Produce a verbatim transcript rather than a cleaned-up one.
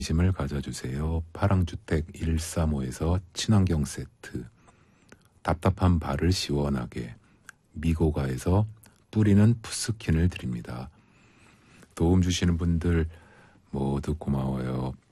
관심을 가져주세요. 파랑주택 일삼오에서 친환경 세트, 답답한 발을 시원하게, 미고가에서 뿌리는 푸스킨을 드립니다. 도움 주시는 분들 모두 고마워요.